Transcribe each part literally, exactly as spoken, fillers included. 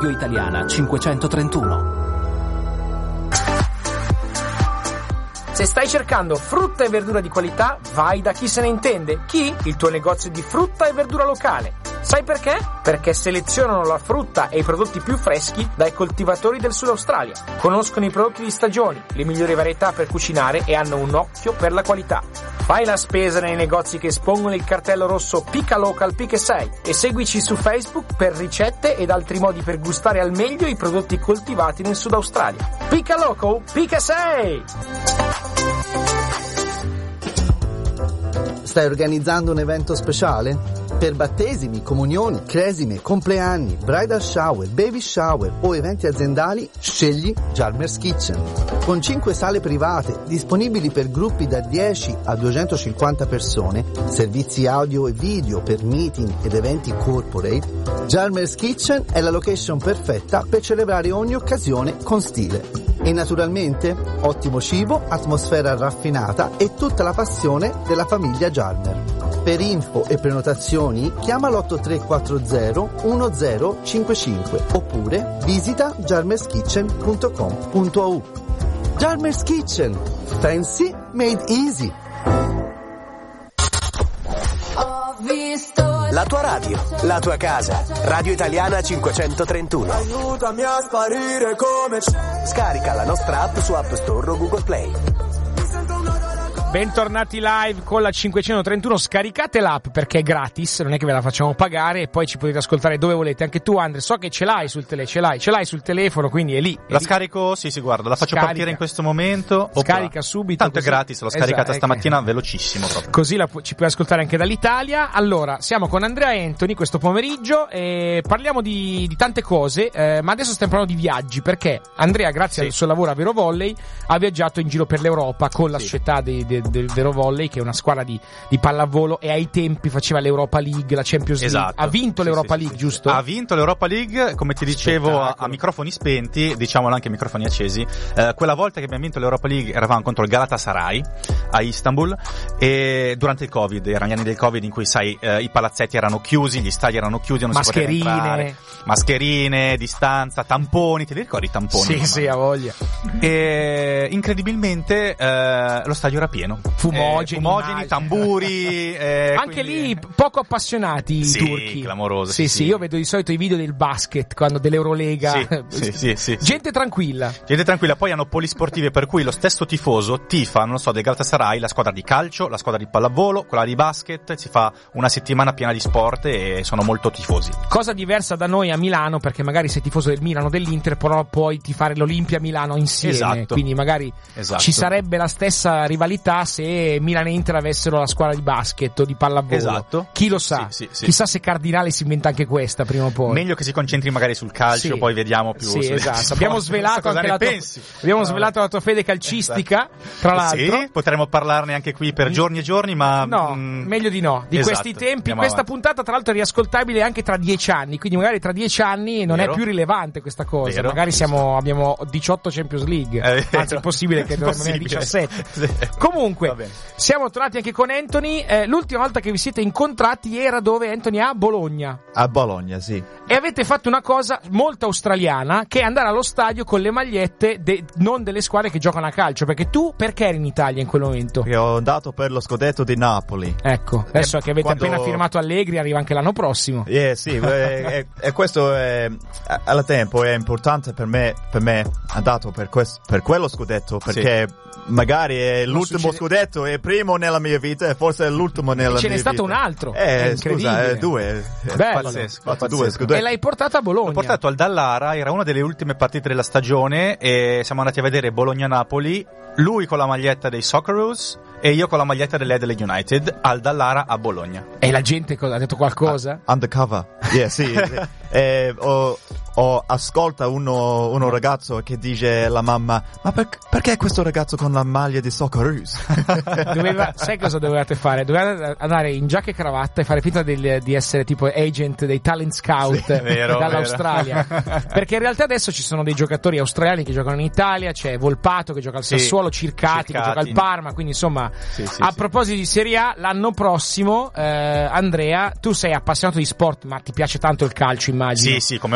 Radio Italiana cinquecentotrentuno. Se stai cercando frutta e verdura di qualità, vai da chi se ne intende. Chi? Il tuo negozio di frutta e verdura locale. Sai perché? Perché selezionano la frutta e i prodotti più freschi dai coltivatori del Sud Australia. Conoscono i prodotti di stagione, le migliori varietà per cucinare e hanno un occhio per la qualità. Fai la spesa nei negozi che espongono il cartello rosso Pica Local Pica sei e seguici su Facebook per ricette ed altri modi per gustare al meglio i prodotti coltivati nel Sud Australia. Pica Local Pica sei! Stai organizzando un evento speciale? Per battesimi, comunioni, cresime, compleanni, bridal shower, baby shower o eventi aziendali, scegli Jarmer's Kitchen. Con cinque sale private disponibili per gruppi da dieci a duecentocinquanta persone, servizi audio e video per meeting ed eventi corporate, Jarmer's Kitchen è la location perfetta per celebrare ogni occasione con stile. E naturalmente ottimo cibo, atmosfera raffinata e tutta la passione della famiglia Jarmer. Per info e prenotazioni chiama l'otto tre quattro zero uno zero cinque cinque oppure visita jarmers kitchen punto com punto a u. Jarmer's Kitchen, fancy made easy. La tua radio, la tua casa. Radio Italiana cinquecentotrentuno. Aiutami a sparire come c'è. Scarica la nostra app su App Store o Google Play. Bentornati live con la cinquecentotrentuno, scaricate l'app perché è gratis, non è che ve la facciamo pagare e poi ci potete ascoltare dove volete, anche tu Andre, so che ce l'hai sul telefono, ce l'hai, ce l'hai sul telefono, quindi è lì. È la lì. Scarico, sì sì guarda, la faccio Scarica. partire in questo momento. Scarica Opla. subito. Tanto così. è gratis, l'ho scaricata esatto, stamattina okay. velocissimo proprio. Così la pu- ci puoi ascoltare anche dall'Italia. Allora, siamo con Andrea e Anthony questo pomeriggio e parliamo di, di tante cose, eh, ma adesso stiamo parlando di viaggi perché Andrea, grazie sì. al suo lavoro a Vero Volley, ha viaggiato in giro per l'Europa con la sì. società del de, de Vero Volley, che è una squadra di, di pallavolo e ai tempi faceva l'Europa League, la Champions Esatto. League. Ha vinto sì, l'Europa sì, League, sì, giusto? Sì. Ha vinto l'Europa League, come ti dicevo, a, a microfoni spenti, diciamolo anche a microfoni accesi. Eh, quella volta che abbiamo vinto l'Europa League eravamo contro il Galatasaray a Istanbul e durante il Covid, erano gli anni del Covid in cui sai eh, i palazzetti erano chiusi, gli stadi erano chiusi, non mascherine. si poteva entrare. Mascherine, distanza, tamponi, te li ricordi i tamponi? Sì, sì, ha voglia. E incredibilmente eh, lo stadio era pieno. Fumogeni, eh, fumogeni tamburi. Eh, anche quindi... lì poco appassionati i sì, turchi. Clamoroso. Sì, Sì, sì, sì, io vedo di solito i video del basket, quando dell'Eurolega. Sì, sì, sì, sì, Gente sì. tranquilla. Gente tranquilla. Poi hanno polisportive per cui lo stesso tifoso tifa, non so, del Galatasaray, la squadra di calcio, la squadra di pallavolo, quella di basket. Si fa una settimana piena di sport e sono molto tifosi. Cosa diversa da noi a Milano, perché magari sei tifoso del Milano o dell'Inter, però puoi tifare l'Olimpia Milano insieme. Esatto. Quindi magari esatto. ci sarebbe la stessa rivalità se Milano e Inter avessero la squadra di basket o di pallavolo. Esatto. Chi lo sa? Sì, sì, sì. Chissà se Cardinale si inventa anche questa prima o poi. Meglio che si concentri magari sul calcio, sì. poi vediamo più. Sì, su esatto. Abbiamo svelato anche la tua, abbiamo no. svelato la tua fede calcistica, esatto. Tra l'altro. Sì, potremmo parlarne anche qui per giorni e giorni, ma no, mh, meglio di no. Di esatto. questi tempi, Andiamo questa avanti. puntata tra l'altro è riascoltabile anche tra dieci anni, quindi magari tra dieci anni non Vero. è più rilevante questa cosa. Vero. Magari siamo abbiamo diciotto Champions League, Eh, anzi è possibile che dovremmo avere diciassette. Sì. Comunque, siamo tornati anche con Anthony. Eh, l'ultima volta che vi siete incontrati era dove, Anthony? A Bologna. A Bologna, sì. E avete fatto una cosa molto australiana, che è andare allo stadio con le magliette de- non delle squadre che giocano a calcio, perché tu perché eri in Italia in quel momento? Che ho dato per lo scudetto di Napoli. Ecco, adesso E che avete quando... appena firmato Allegri, arriva anche l'anno prossimo. Eh, sì, e, e, e questo è, alla tempo è importante per me, per me andato per, questo, per quello scudetto, perché sì. Magari è Non l'ultimo succede... scudetto, è il primo nella mia vita e forse è l'ultimo nella mia vita. Ce n'è stato un altro. Eh, scusa, eh, due. Bello. Pazzesco, fatto pazzesco. due scudetti. E l'hai portato a Bologna. L'ho portato al Dallara, era una delle ultime partite della stagione e siamo andati a vedere Bologna-Napoli, lui con la maglietta dei Socceroos e io con la maglietta dell'Adelaide United al Dallara a Bologna. E la gente cosa, ha detto qualcosa? Uh, undercover. Yeah, sì. sì. eh, ho, ho ascolta uno, uno ragazzo che dice alla mamma: ma per, perché questo ragazzo con la maglia di Socceroos? Doveva, sai cosa dovevate fare? Dovevate andare in giacca e cravatta e fare finta del, di essere tipo agent dei talent scout sì, vero, dall'Australia. vero. Perché in realtà adesso ci sono dei giocatori australiani che giocano in Italia, c'è Volpato che gioca al sì, Sassuolo, Circati, Circati che gioca al Parma, quindi insomma sì, sì, a sì. proposito di Serie A, l'anno prossimo eh, Andrea, tu sei appassionato di sport ma ti piace tanto il calcio, immagino. Sì, sì, come ogni italiano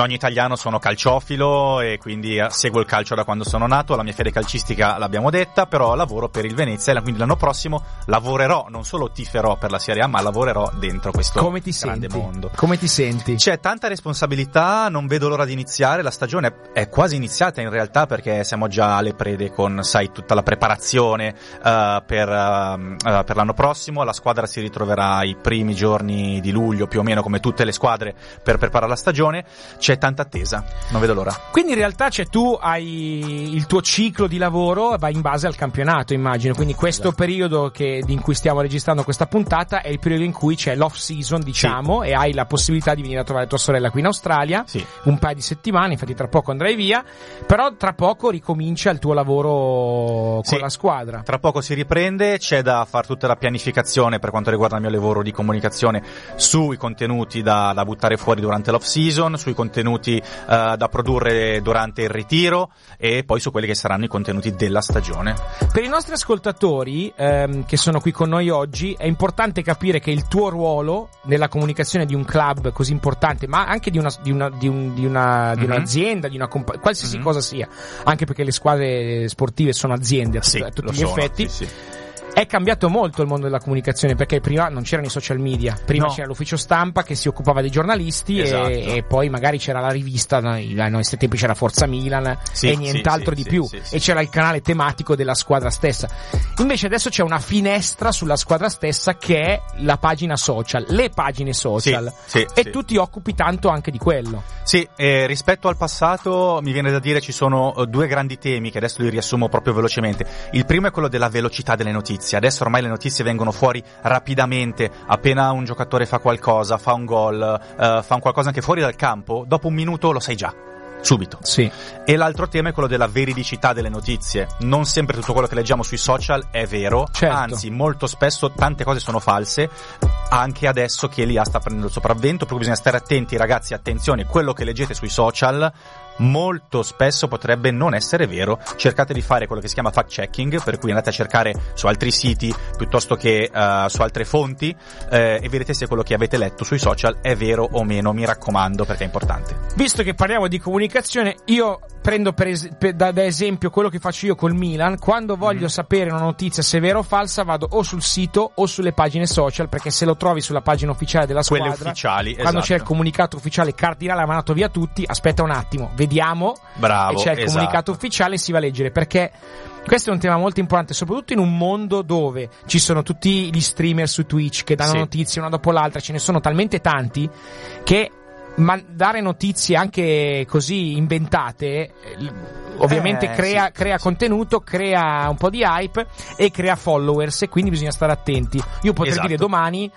italiano sono calciofilo e quindi seguo il calcio da quando sono nato, la mia fede calcistica l'abbiamo detta, però lavoro per il Venezia e quindi l'anno prossimo lavorerò, non solo tiferò per la Serie A, ma lavorerò dentro questo Come ti grande senti? mondo. Come ti senti? C'è tanta responsabilità, non vedo l'ora di iniziare, la stagione è quasi iniziata in realtà perché siamo già alle prede con, sai, tutta la preparazione uh, per, uh, uh, per l'anno prossimo, la squadra si ritroverà i primi giorni di luglio più o meno come tutte le squadre per preparare la stagione, c'è tanta attesa, non vedo l'ora. Quindi in realtà cioè, tu hai il tuo ciclo di lavoro va in base al campionato, immagino, quindi questo esatto. periodo che, in cui stiamo registrando questa puntata è il periodo in cui c'è l'off season, diciamo, sì. e hai la possibilità di venire a trovare tua sorella qui in Australia, sì. un paio di settimane, infatti tra poco andrai via, però tra poco ricomincia il tuo lavoro con sì. la squadra. Tra poco si riprende, c'è da fare tutta la pianificazione per quanto riguarda il mio lavoro di comunicazione sui contenuti da, da buttare fuori durante l'off season, sui contenuti uh, da produrre durante il ritiro e poi su quelli che saranno i contenuti della stagione. Per i nostri ascoltatori ehm, che sono qui con noi oggi è importante capire che il tuo ruolo nella comunicazione di un club così importante, ma anche di una di una di, un, di, una, di mm-hmm. un'azienda, di una compa- qualsiasi mm-hmm. cosa sia, anche perché le squadre sportive sono aziende a, sì, a tutti gli sono, effetti. Sì, sì. È cambiato molto il mondo della comunicazione perché prima non c'erano i social media, prima no. c'era l'ufficio stampa che si occupava dei giornalisti esatto. e, e poi magari c'era la rivista, noi in questi tempi c'era Forza Milan sì, e nient'altro sì, di sì, più sì, sì, e c'era il canale tematico della squadra stessa. Invece adesso c'è una finestra sulla squadra stessa che è la pagina social, le pagine social sì, sì, e sì. tu ti occupi tanto anche di quello. Sì, eh, rispetto al passato mi viene da dire ci sono uh, due grandi temi che adesso li riassumo proprio velocemente. Il primo è quello della velocità delle notizie, adesso ormai le notizie vengono fuori rapidamente, appena un giocatore fa qualcosa, fa un gol, uh, fa un qualcosa anche fuori dal campo, dopo un minuto lo sai già. Subito. Sì. E l'altro tema è quello della veridicità delle notizie. Non sempre tutto quello che leggiamo sui social è vero, certo. anzi molto spesso tante cose sono false, anche adesso che l'I A sta prendendo il sopravvento, per cui bisogna stare attenti ragazzi, attenzione, quello che leggete sui social molto spesso potrebbe non essere vero, cercate di fare quello che si chiama fact checking, per cui andate a cercare su altri siti piuttosto che uh, su altre fonti eh, e vedete se quello che avete letto sui social è vero o meno, mi raccomando, perché è importante. Visto che parliamo di comunicazione, io prendo per es- per, da, da esempio quello che faccio io col Milan, quando voglio mm-hmm. sapere una notizia se è vera o falsa vado o sul sito o sulle pagine social, perché se lo trovi sulla pagina ufficiale della squadra, quelle ufficiali, quando esatto. c'è il comunicato ufficiale cardinale ha mandato via tutti, aspetta un attimo, vediamo, bravo, e c'è il esatto. comunicato ufficiale e si va a leggere, perché questo è un tema molto importante, soprattutto in un mondo dove ci sono tutti gli streamer su Twitch che danno sì. notizie una dopo l'altra, ce ne sono talmente tanti che ma dare notizie anche così inventate ovviamente eh, crea, sì, crea sì. contenuto, crea un po' di hype e crea followers e quindi bisogna stare attenti. Io potrei esatto. dire domani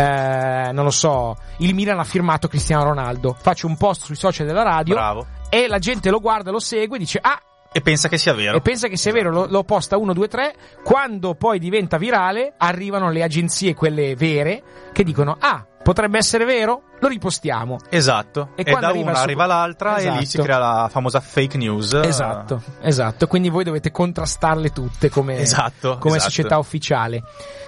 eh, non lo so, il Milan ha firmato Cristiano Ronaldo, faccio un post sui social della radio bravo. E la gente lo guarda, lo segue e dice ah, e pensa che sia vero. E pensa che sia vero, lo, lo posta uno, due, tre. Quando poi diventa virale, arrivano le agenzie, quelle vere, che dicono: ah, potrebbe essere vero? Lo ripostiamo. Esatto. E, e da arriva una su... arriva l'altra esatto. e lì si crea la famosa fake news. Esatto, esatto. Quindi voi dovete contrastarle tutte come, esatto, come esatto. società ufficiale.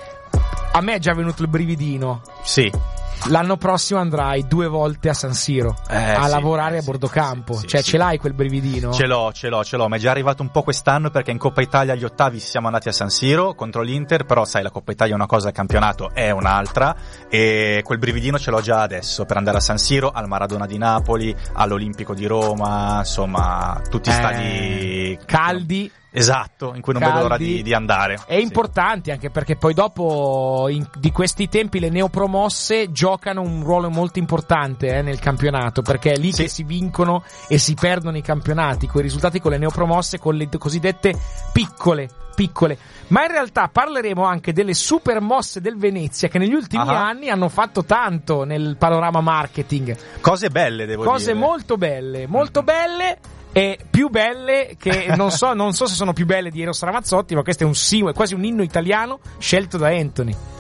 A me è già venuto il brividino. Sì. L'anno prossimo andrai due volte a San Siro eh, a sì, lavorare eh, a bordo sì, campo, sì, cioè sì, ce l'hai quel brividino? Ce l'ho, ce l'ho, ce l'ho, ma è già arrivato un po' quest'anno perché in Coppa Italia agli ottavi siamo andati a San Siro contro l'Inter, però sai la Coppa Italia è una cosa, il campionato è un'altra e quel brividino ce l'ho già adesso per andare a San Siro, al Maradona di Napoli, all'Olimpico di Roma, insomma tutti eh, stadi caldi. Esatto, in cui non caldi, vedo l'ora di, di andare. È sì. importante anche perché poi dopo in, di questi tempi le neopromosse giocano un ruolo molto importante eh, nel campionato, perché è lì sì. che si vincono e si perdono i campionati, con i risultati con le neopromosse, con le cosiddette piccole piccole. Ma in realtà parleremo anche delle super mosse del Venezia che negli ultimi uh-huh. anni hanno fatto tanto nel panorama marketing. Cose belle, devo Cose dire. Cose molto belle, molto mm-hmm. belle. E più belle che non so, non so se sono più belle di Eros Ramazzotti, ma questo è un sì, è quasi un inno italiano scelto da Anthony.